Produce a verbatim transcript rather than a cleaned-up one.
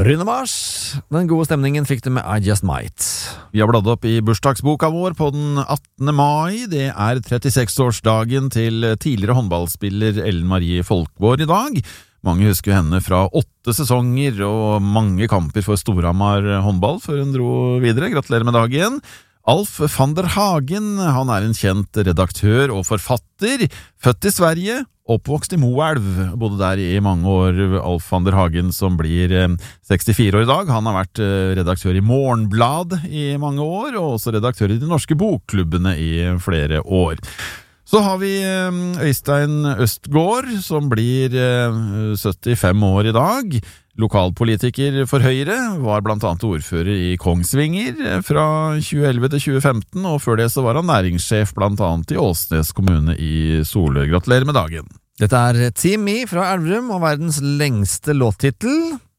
Bruno Mars, den gode stemningen fikk du med I Just Might. Vi har bladd opp i bursdagsboka vår på den attende mai. Det er trettiseks-årsdagen til tidligere håndballspiller Ellen Marie Folkvår i dag. Mange husker henne fra åtte sesonger og mange kamper for Storhamar håndball før hun dro videre. Gratulerer med dagen. Alf van der Hagen, han er en kjent redaktør og forfatter, født i Sverige, oppvokst i Moelv, bodde der i mange år. Alf van der Hagen som blir sekstifire år i dag, han har vært redaktør i Morgenblad i mange år, og også redaktør i de norske bokklubbene i flere år. Så har vi Øystein Østgård, som blir syttifem år i dag. Lokalpolitiker for Høyre, var blant annet ordfører i Kongsvinger fra tjueelleve til tjuefemten, og før det så var han næringssjef blant annet i Åsnes kommune i Solør. Gratulerer med dagen. Dette er Team Me fra Elverum og verdens lengste låttittel.